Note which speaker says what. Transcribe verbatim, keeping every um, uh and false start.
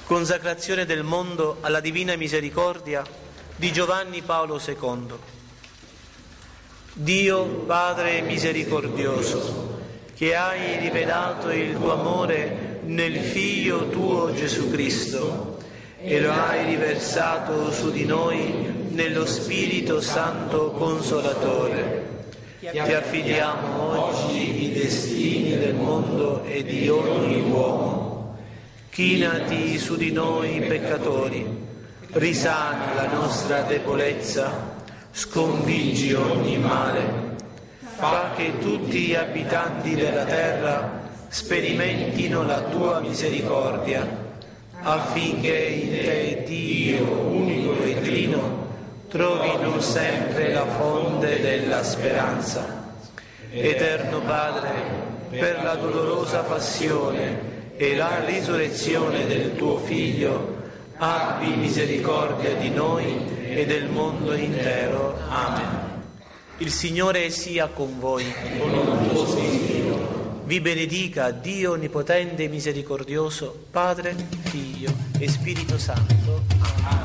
Speaker 1: Consacrazione del mondo alla Divina Misericordia di Giovanni Paolo secondo. Dio Padre misericordioso, che hai rivelato il tuo amore nel Figlio tuo Gesù Cristo e lo hai riversato su di noi nello Spirito Santo Consolatore, ti affidiamo oggi i destini del mondo e di ogni uomo. Chinati su di noi peccatori, risana la nostra debolezza, sconfiggi ogni male, fa che tutti gli abitanti della terra sperimentino la tua misericordia, affinché in te, Dio unico e trino, trovino sempre la fonte della speranza. Eterno Padre, per la dolorosa passione e la risurrezione del tuo Figlio, abbi misericordia di noi e del mondo intero. Amen. Il Signore sia con voi. Con il tuo spirito. Vi benedica Dio Onnipotente e Misericordioso, Padre, Figlio e Spirito Santo. Amen.